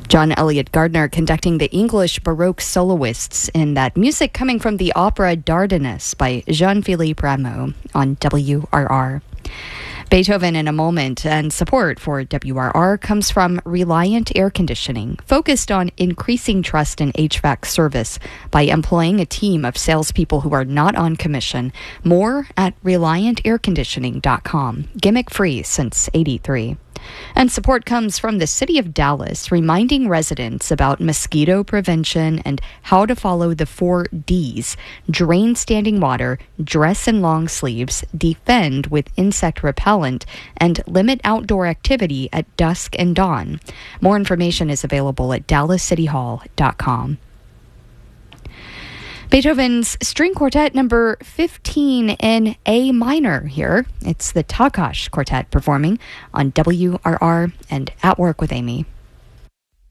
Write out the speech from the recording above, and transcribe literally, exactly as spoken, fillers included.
John Elliott Gardner conducting the English Baroque soloists in that music coming from the opera Dardanus by Jean-Philippe Rameau on W R R. Beethoven in a moment, and support for W R R comes from Reliant Air Conditioning, focused on increasing trust in H V A C service by employing a team of salespeople who are not on commission. More at reliant air conditioning dot com. Gimmick free since eighty-three. And support comes from the City of Dallas, reminding residents about mosquito prevention and how to follow the four Ds: drain standing water, dress in long sleeves, defend with insect repellent, and limit outdoor activity at dusk and dawn. More information is available at dallas city hall dot com. Beethoven's String Quartet number fifteen in A minor here. It's the Takács Quartet performing on W R R and At Work with Amy.